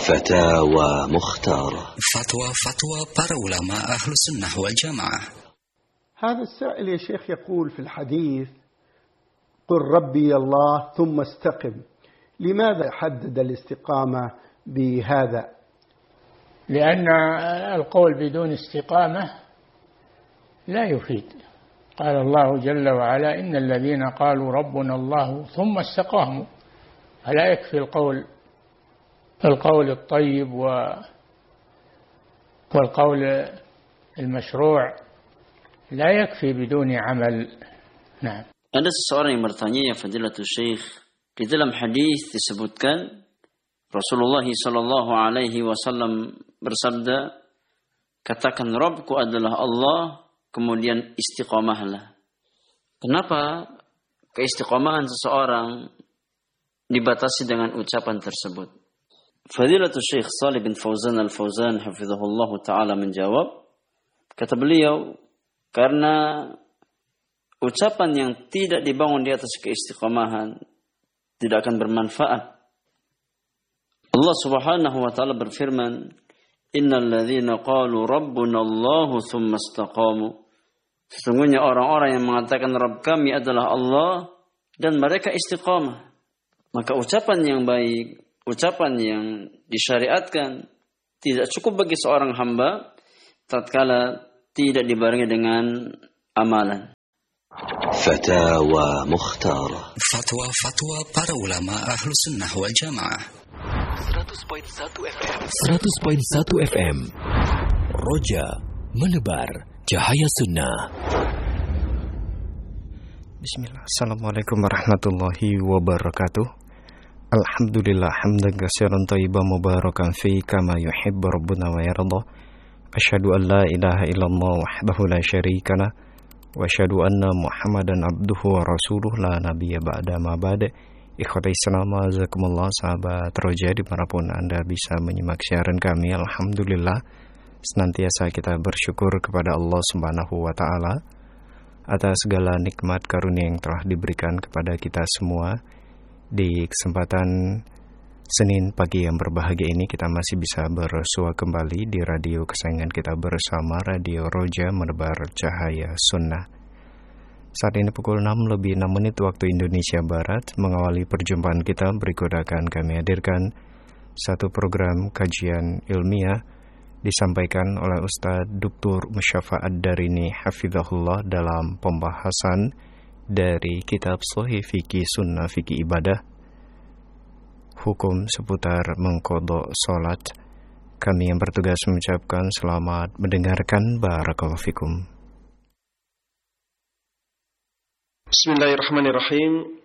فتاوى مختارة. فتوى para ulama أهل السنة والجماعة. هذا السائل يا شيخ يقول في الحديث: قل ربي الله ثم استقم، لماذا حدد الاستقامة بهذا؟ لأن القول بدون استقامة لا يفيد. قال الله جل وعلا: إن الذين قالوا ربنا الله ثم استقاموا. فلا يكفي القول الطيب والقول المشروع، لا يكفي بدون عمل. نعم. Ada seseorang yang bertanya, ya Fadilatul Syekh, di dalam hadis disebutkan Rasulullah sallallahu alaihi wasallam bersabda, katakan Rabbku adalah Allah, kemudian istiqamahlah. Kenapa keistiqamahan seseorang dibatasi dengan ucapan tersebut? Fadilatul Syekh Shalih bin Fauzan Al-Fauzan hafizahullah ta'ala menjawab, kata beliau, karena ucapan yang tidak dibangun di atas keistiqamahan tidak akan bermanfaat. Allah Subhanahu wa taala berfirman, "Innal ladzina qalu rabbuna Allah tsumma istaqamu." Sesungguhnya orang-orang yang mengatakan Rabb kami adalah Allah dan mereka istiqamah. Maka ucapan yang baik, ucapan yang disyariatkan tidak cukup bagi seorang hamba tatkala tidak dibarengi dengan amalan. فتاوى مختارة. Fatwa para ulama ahlu sunnah wal jamaah. 100.1 FM. Roja menebar cahaya sunnah. Bismillah. Assalamualaikum warahmatullahi wabarakatuh. Alhamdulillah hamdan katsiran thayyiban mubarakan fi kama yuhibbu rabbuna wa yarda. Asyhadu an la ilaha illallah wahdahu la syarikalah wa asyhadu anna Muhammadan abduhu wa rasuluh la nabiyya ba'da ma ba'da. Ikhwatai Islam, jazakumullah, sahabat Roja dimanapun Anda bisa menyimak siaran kami. Alhamdulillah, senantiasa kita bersyukur kepada Allah Subhanahu wa taala atas segala nikmat karunia yang telah diberikan kepada kita semua. Di kesempatan Senin pagi yang berbahagia ini kita masih bisa bersua kembali di radio kesayangan kita bersama, Radio Roja menebar cahaya sunnah. Saat ini pukul 6:06 waktu Indonesia Barat. Mengawali perjumpaan kita, berikut akan kami hadirkan satu program kajian ilmiah disampaikan oleh Ustadz Dr. Musyafa Ad-Darini hafizahullah dalam pembahasan dari kitab Shahih Fikih Sunnah Fikih Ibadah, hukum seputar mengqadha salat. Kami yang bertugas mengucapkan selamat mendengarkan. Barakallahu fikum. Bismillahirrahmanirrahim.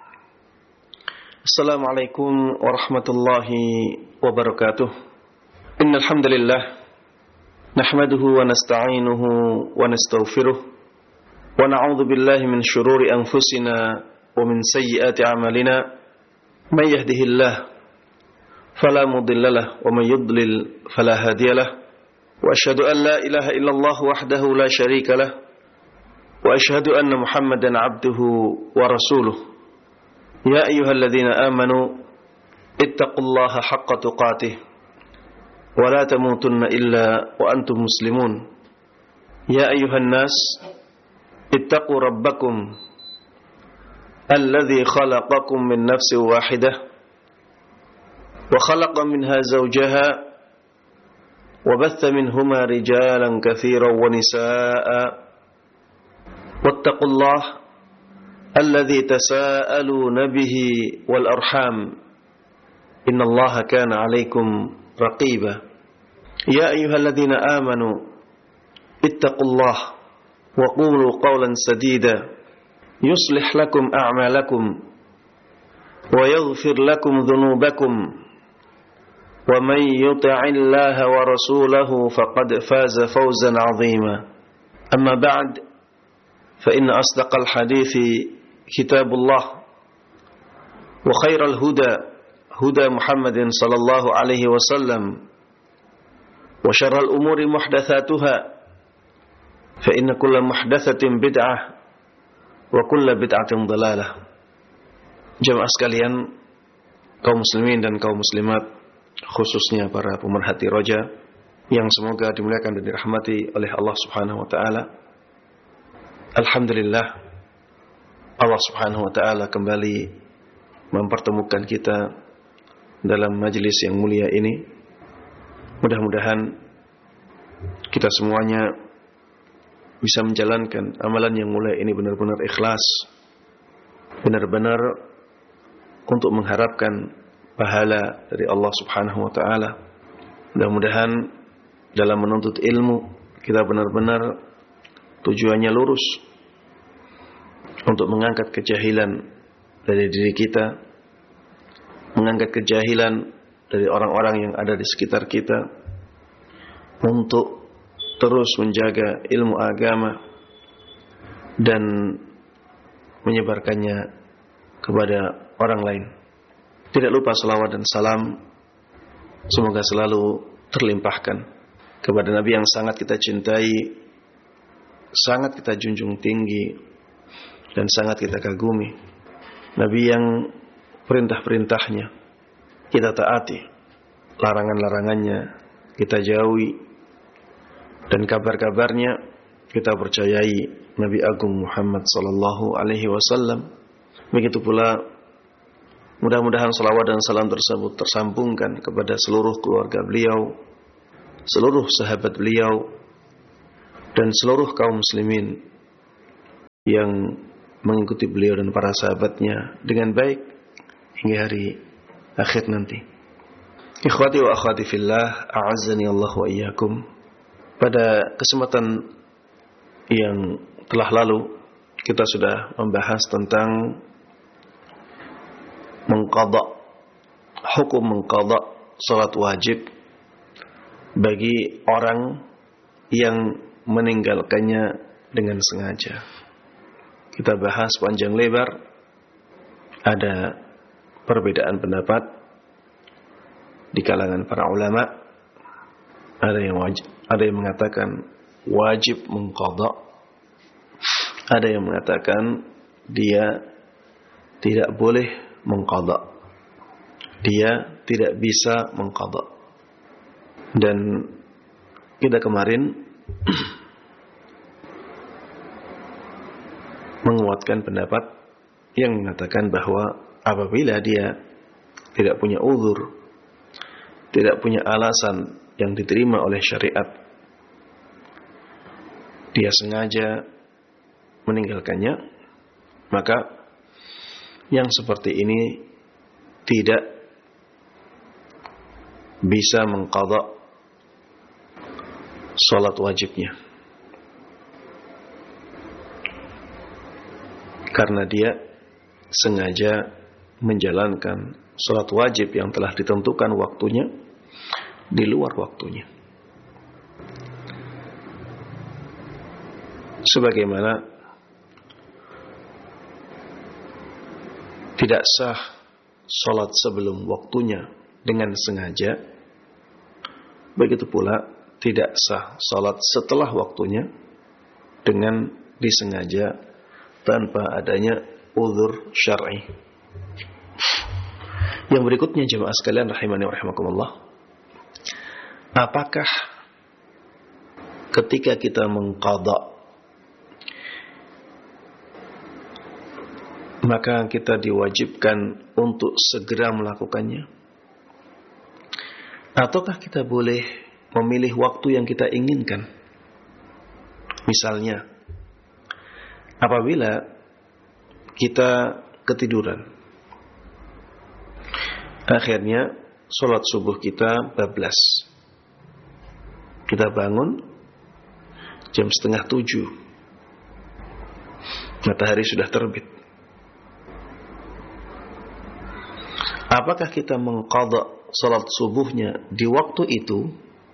Assalamualaikum warahmatullahi wabarakatuh. Innal hamdalillah nahmaduhu wa nasta'inuhu wa nastaghfiruh wa na'udzu billahi min shururi anfusina wa min sayyiati a'malina. Man yahdihillah fala mudilla lahu wa man yudlil fala hadiya lahu. Wa asyhadu an la ilaha illallah wahdahu la syarika lahu wa asyhadu anna Muhammadan abduhu wa rasuluh. Ya ayyuhalladzina amanu ittaqullaha haqqa tuqatih wa la tamutunna illa wa antum muslimun. Ya ayyuhan nas ittaqu rabbakum alladzi khalaqakum min nafsin wahidah wa khalaqa minha zawjaha wa batha minhuma rijalan katsiran wa nisaa'a wattaqullaha alladzi tasaaluna bihi wal arham innallaha kana 'alaikum raqiba. Ya ayyuhalladzina amanu ittaqullaha wa qulu qawlan sadida yuslih lakum a'malakum wa yaghfir lakum dhunubakum wa man yuti'illaha wa rasulahu faqad faza fawzan 'azima. Amma ba'd, fa inna asdaqal hadithi kitabullah wa khairal huda huda Muhammadin sallallahu alaihi wasallam wa syarral umuri muhdatsatuha fa inna kulla muhdatsatin bid'ah wa kulla bid'atin dhalalah. Jamaah sekalian, kaum muslimin dan kaum muslimat khususnya para pemerhati roja yang semoga dimuliakan dan dirahmati oleh Allah Subhanahu wa taala. Alhamdulillah, Allah Subhanahu wa taala kembali mempertemukan kita dalam majelis yang mulia ini. Mudah-mudahan kita semuanya bisa menjalankan amalan yang mulia ini benar-benar ikhlas, benar-benar untuk mengharapkan pahala dari Allah Subhanahu wa taala. Mudah-mudahan dalam menuntut ilmu kita benar-benar tujuannya lurus untuk mengangkat kejahilan dari diri kita, mengangkat kejahilan dari orang-orang yang ada di sekitar kita, untuk terus menjaga ilmu agama dan menyebarkannya kepada orang lain. Tidak lupa salawat dan salam semoga selalu terlimpahkan kepada Nabi yang sangat kita cintai, sangat kita junjung tinggi, dan sangat kita kagumi. Nabi yang perintah-perintahnya kita taati, larangan-larangannya kita jauhi, dan kabar-kabarnya kita percayai. Nabi Agung Muhammad sallallahu alaihi wasallam. Begitu pula mudah-mudahan salawat dan salam tersebut tersambungkan kepada seluruh keluarga beliau, seluruh sahabat beliau, dan seluruh kaum muslimin yang mengikuti beliau dan para sahabatnya dengan baik hingga hari akhir nanti. Ikhwati wa akhwati fillah, a'azzani Allah wa iyyakum. Pada kesempatan yang telah lalu kita sudah membahas tentang hukum mengqadha salat wajib bagi orang yang meninggalkannya dengan sengaja. Kita bahas panjang lebar, ada perbedaan pendapat di kalangan para ulama. Ada yang mengatakan wajib mengqadha, ada yang mengatakan dia tidak boleh mengqadha, dia tidak bisa mengqadha. Dan kita kemarin menguatkan pendapat yang mengatakan bahwa apabila dia tidak punya uzur, tidak punya alasan yang diterima oleh syariat, dia sengaja meninggalkannya, maka yang seperti ini tidak bisa mengqadha salat wajibnya, karena dia sengaja menjalankan salat wajib yang telah ditentukan waktunya di luar waktunya. Sebagaimana tidak sah salat sebelum waktunya dengan sengaja, begitu pula tidak sah salat setelah waktunya dengan disengaja tanpa adanya uzur syar'i. Yang berikutnya jemaah sekalian rahimani wa rahimakumullah, apakah ketika kita mengqadha maka kita diwajibkan untuk segera melakukannya, ataukah kita boleh memilih waktu yang kita inginkan? Misalnya, apabila kita ketiduran, akhirnya sholat subuh kita bablas, kita bangun jam 6:30, matahari sudah terbit. Apakah kita mengqadha salat subuhnya di waktu itu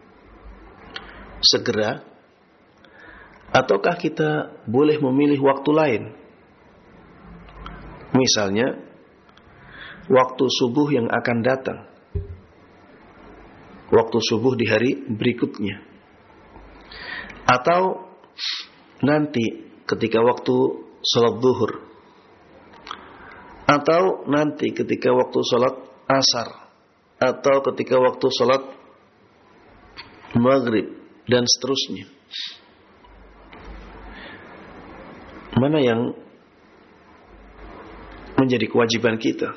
segera, ataukah kita boleh memilih waktu lain? Misalnya waktu subuh yang akan datang, waktu subuh di hari berikutnya, atau nanti ketika waktu salat zuhur, atau nanti ketika waktu salat asar atau ketika waktu sholat maghrib dan seterusnya. Mana yang menjadi kewajiban kita?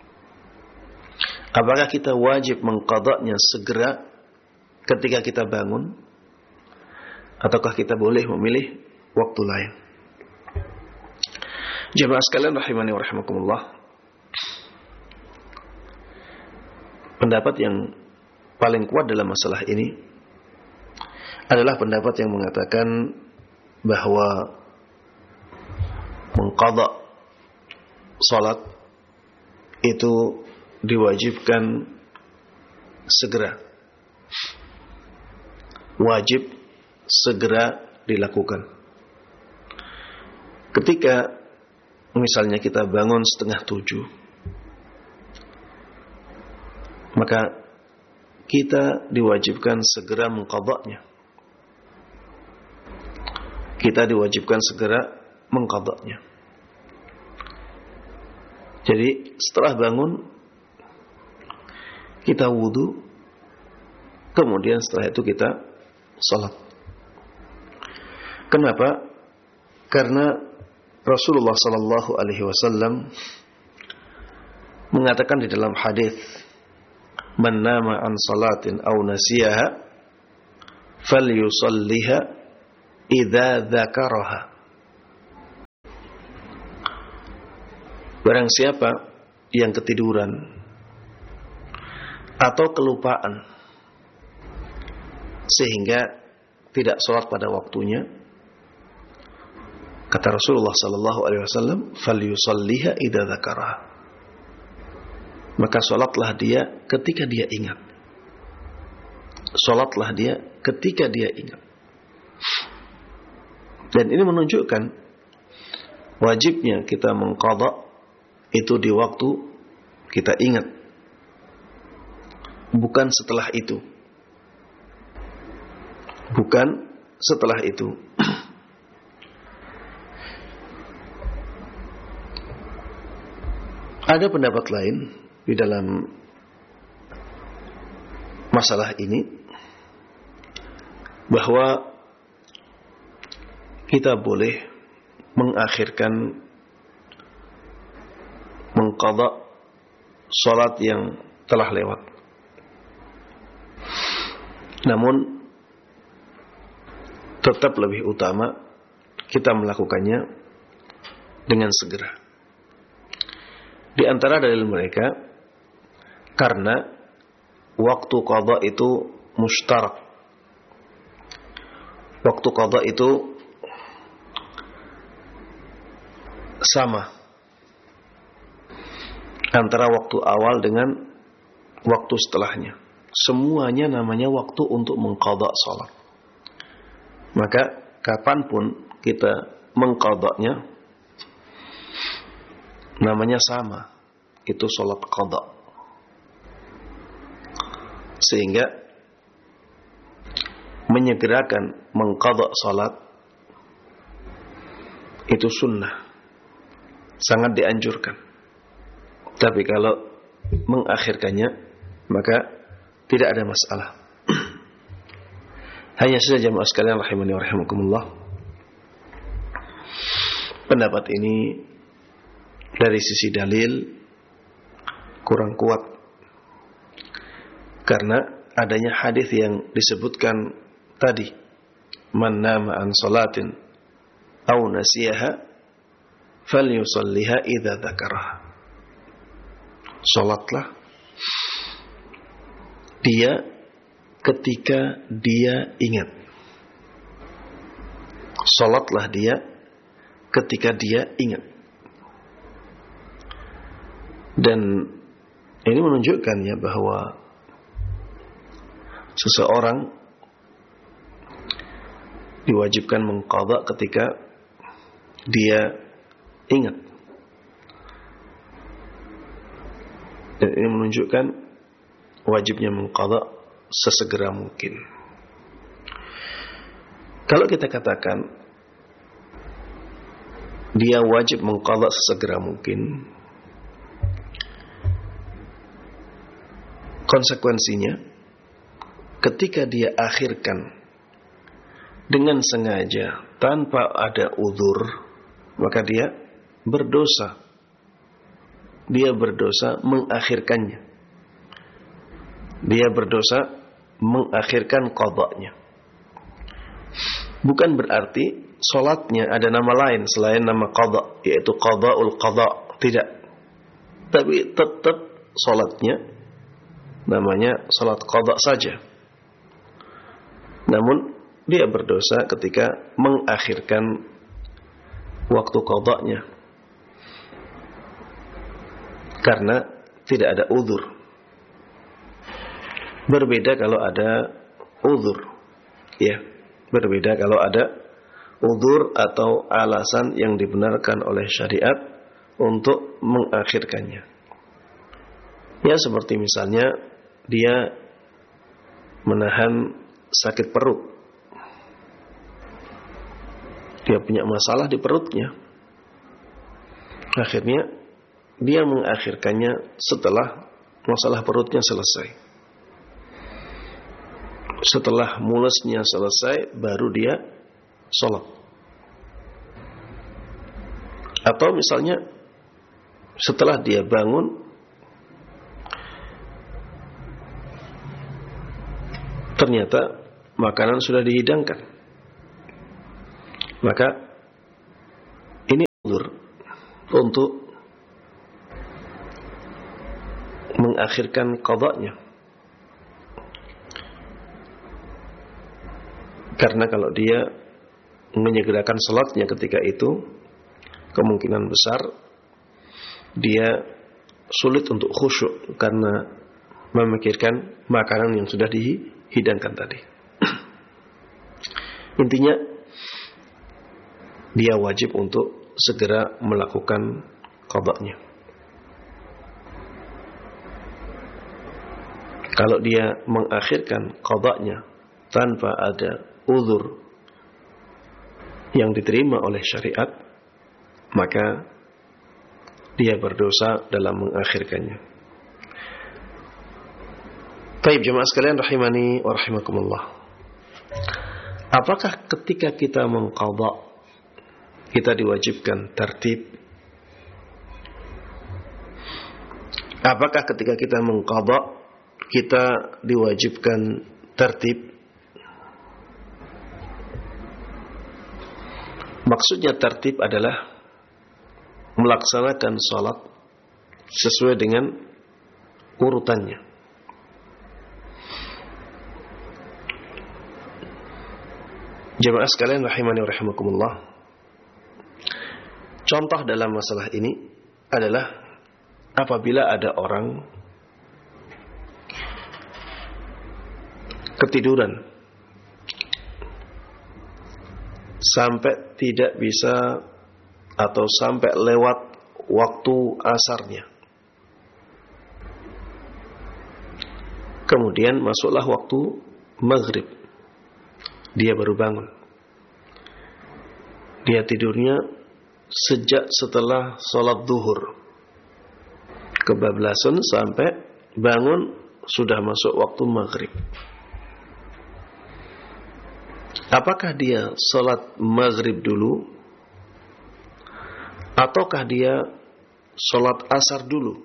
Apakah kita wajib mengqadanya segera ketika kita bangun, ataukah kita boleh memilih waktu lain? Jemaah sekalian rahimani wa rahimakumullah, pendapat yang paling kuat dalam masalah ini adalah pendapat yang mengatakan bahwa mengqadha salat itu diwajibkan segera, wajib segera dilakukan. Ketika misalnya kita bangun 6:30, maka kita diwajibkan segera mengqadhanya. Kita diwajibkan segera mengqadhanya. Jadi setelah bangun kita wudu, kemudian setelah itu kita salat. Kenapa? Karena Rasulullah sallallahu alaihi wasallam mengatakan di dalam hadis, "Man nama an salatin aw nasiyaha falyusalliha idza dzakaraha." Barang siapa yang ketiduran atau kelupaan sehingga tidak sholat pada waktunya, kata Rasulullah sallallahu alaihi wasallam, falyusalliha idza dzakaraha. Maka sholatlah dia ketika dia ingat. Sholatlah dia ketika dia ingat. Dan ini menunjukkan wajibnya kita mengqadha itu di waktu kita ingat, bukan setelah itu. Bukan setelah itu. Ada pendapat lain di dalam masalah ini, bahwa kita boleh mengakhirkan mengqadha salat yang telah lewat. Namun tetap lebih utama kita melakukannya dengan segera. Di antara dalil mereka, karena waktu qadha itu mushtarak. Waktu qadha itu sama antara waktu awal dengan waktu setelahnya. Semuanya namanya waktu untuk mengqadha salat. Maka kapanpun kita mengqadhanya, namanya sama, itu salat qadha. Sehingga menyegerakan mengqadha salat itu sunnah, sangat dianjurkan. Tapi kalau mengakhirkannya, maka tidak ada masalah. Hanya saja jemaah sekalian rahimani wa rahimakumullah, pendapat ini dari sisi dalil kurang kuat, karena adanya hadis yang disebutkan tadi, man nama an salatin aw nasiyaha falyusalliha idza dzakaraha. Salatlah dia ketika dia ingat. Salatlah dia ketika dia ingat. Dan ini menunjukkan ya bahwa seseorang diwajibkan mengqadha ketika dia ingat. Dan ini menunjukkan wajibnya mengqadha sesegera mungkin. Kalau kita katakan dia wajib mengqadha sesegera mungkin, konsekuensinya ketika dia akhirkan dengan sengaja tanpa ada uzur, maka dia berdosa. Dia berdosa mengakhirkannya. Dia berdosa mengakhirkan qadanya. Bukan berarti salatnya ada nama lain selain nama qada, yaitu qadaul qada. Tidak. Tapi tetap salatnya namanya salat qada saja. Namun dia berdosa ketika mengakhirkan waktu qadanya karena tidak ada uzur. Berbeda kalau ada uzur. Ya, berbeda kalau ada uzur atau alasan yang dibenarkan oleh syariat untuk mengakhirkannya. Ya, seperti misalnya dia menahan sakit perut. Dia punya masalah di perutnya. Akhirnya dia mengakhirkannya setelah masalah perutnya selesai. Setelah mulasnya selesai, baru dia sholat. Atau misalnya setelah dia bangun, ternyata makanan sudah dihidangkan, maka ini uzur untuk mengakhirkan qadanya. Karena kalau dia menyegerakan salatnya ketika itu, kemungkinan besar dia sulit untuk khusyuk karena memikirkan makanan yang sudah dihidangkan tadi. Intinya dia wajib untuk segera melakukan qadanya. Kalau dia mengakhirkan qadanya tanpa ada uzur yang diterima oleh syariat, maka dia berdosa dalam mengakhirkannya. Baik, jemaah sekalian rahimani wa rahimakumullah. Apakah ketika kita mengqadha kita diwajibkan tertib? Apakah ketika kita mengqadha kita diwajibkan tertib? Maksudnya tertib adalah melaksanakan salat sesuai dengan urutannya. Jemaah sekalian rahimani wa rahimakumullah. Contoh dalam masalah ini adalah apabila ada orang ketiduran sampai tidak bisa atau sampai lewat waktu asarnya. Kemudian masuklah waktu maghrib. Dia baru bangun. Dia tidurnya sejak setelah sholat zuhur. Kebablasan sampai bangun sudah masuk waktu maghrib. Apakah dia sholat maghrib dulu? Ataukah dia sholat asar dulu?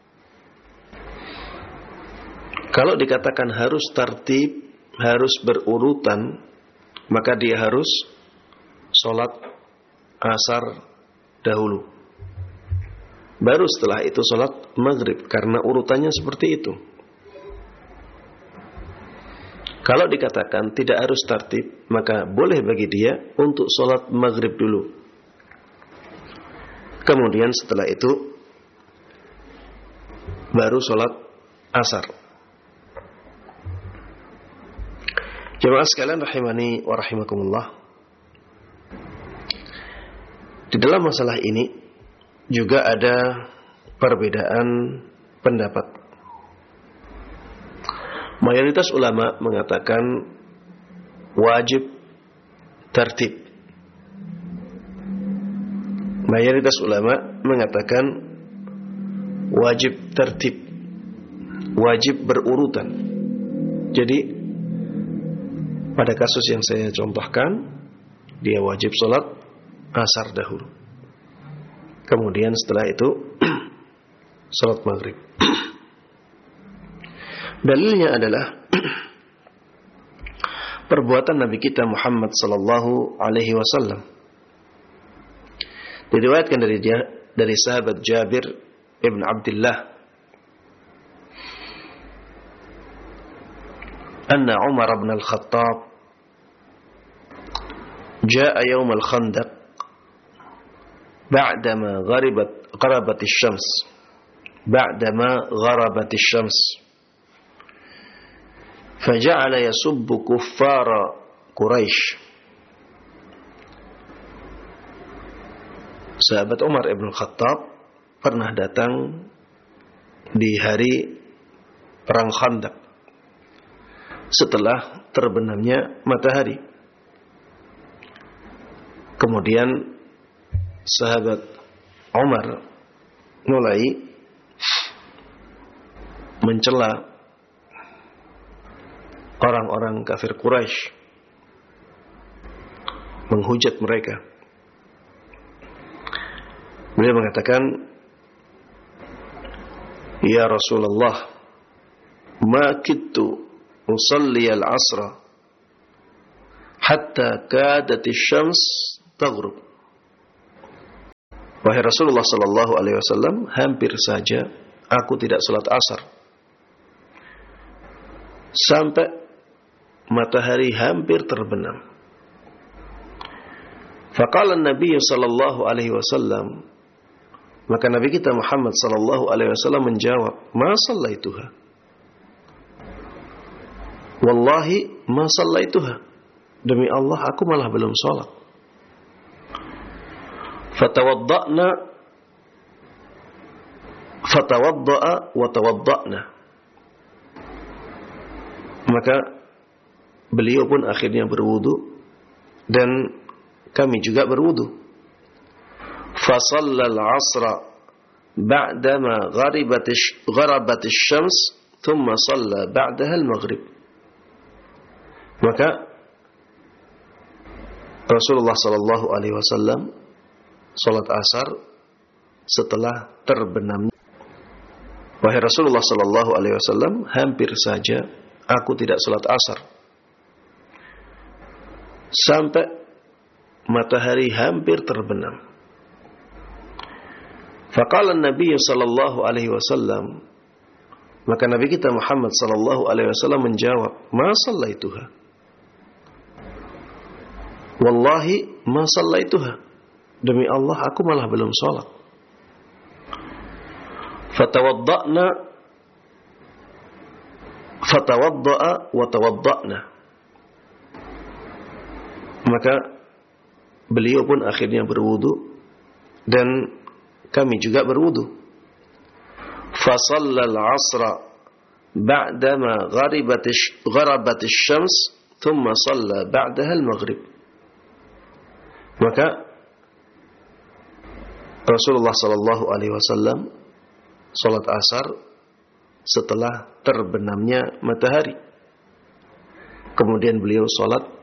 Kalau dikatakan harus tertib, harus berurutan, maka dia harus sholat asar dahulu. Baru setelah itu sholat maghrib, karena urutannya seperti itu. Kalau dikatakan tidak harus tertib, maka boleh bagi dia untuk sholat maghrib dulu. Kemudian setelah itu baru sholat asar. Jemaah sekalian rahimani wa rahimakumullah. Di dalam masalah ini juga ada perbedaan pendapat. Mayoritas ulama mengatakan wajib tertib. Mayoritas ulama mengatakan wajib tertib. wajib berurutan. Jadi pada kasus yang saya contohkan, dia wajib sholat asar dahulu, kemudian setelah itu sholat maghrib. Dalilnya adalah perbuatan Nabi kita Muhammad sallallahu alaihi wasallam. Diriwayatkan dari sahabat Jabir ibn Abdullah anna Umar ibn al-Khattab jaa yawm al-Khandaq ba'dama gharabat asy-syams فجعل يسب كفار قريش. Sahabat Umar ibn Khattab pernah datang di hari perang Khandaq setelah terbenamnya matahari. Kemudian sahabat Umar mulai mencela orang-orang kafir Quraisy, menghujat mereka. Beliau mengatakan, "Ya Rasulullah, ma kittu usalli al-asra hatta kadat asy-syams taghrub." Wahai Rasulullah sallallahu alaihi wasallam, hampir saja aku tidak salat asar sampai matahari hampir terbenam. Faqala an-nabiy sallallahu alaihi wasallam, maka Nabi kita Muhammad sallallahu alaihi wasallam menjawab, "Ma sallaituha." Wallahi ma sallaituha. Demi Allah aku malah belum salat. Fatawadda'a wa tawadda'na. Maka beliau pun akhirnya berwudu dan kami juga berwudu. Fasallal asra ba'dama gharabat asy-syams thumma shalla ba'daha al-maghrib. Maka Rasulullah sallallahu alaihi wasallam salat asar setelah terbenamnya. Wahai Rasulullah sallallahu alaihi wasallam, hampir saja aku tidak salat asar sampai matahari hampir terbenam. Faqala an-nabiy sallallahu alaihi wasallam, maka Nabi kita Muhammad sallallahu alaihi wasallam menjawab, "Ma sallaituha." Wallahi ma sallaituha. Demi Allah aku malah belum salat. Fatawadda'a wa tawadda'na. Maka beliau pun akhirnya berwudu dan kami juga berwudu. Fasallal asra ba'dama gharabat asy-syams thumma shalla ba'daha al-maghrib. Maka Rasulullah sallallahu alaihi wasallam salat asar setelah terbenamnya matahari. Kemudian beliau salat